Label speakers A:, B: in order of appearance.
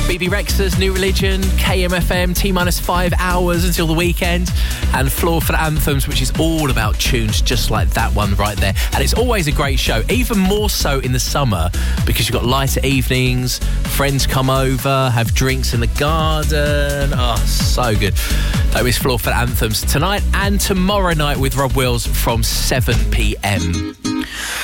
A: BB Rexha's New Religion, KMFM, T-minus 5 hours until the weekend, and Floor for the Anthems, which is all about tunes just like that one right there. And it's always a great show, even more so in the summer, because you've got lighter evenings, friends come over, have drinks in the garden. Oh, so good. That was Floor for the Anthems tonight and tomorrow night with Rob Wills from 7 p.m.